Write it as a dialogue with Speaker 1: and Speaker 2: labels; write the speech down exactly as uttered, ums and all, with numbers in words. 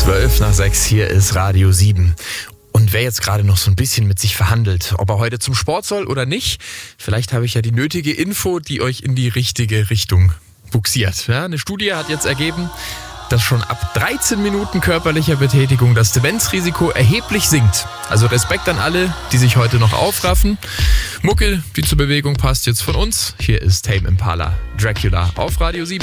Speaker 1: zwölf nach sechs, hier ist Radio sieben. Und wer jetzt gerade noch so ein bisschen mit sich verhandelt, ob er heute zum Sport soll oder nicht, vielleicht habe ich ja die nötige Info, die euch in die richtige Richtung buxiert. Ja, eine Studie hat jetzt ergeben, dass schon ab dreizehn Minuten körperlicher Betätigung das Demenzrisiko erheblich sinkt. Also Respekt an alle, die sich heute noch aufraffen. Mucke, die zur Bewegung passt, jetzt von uns. Hier ist Tame Impala, Dracula auf Radio sieben.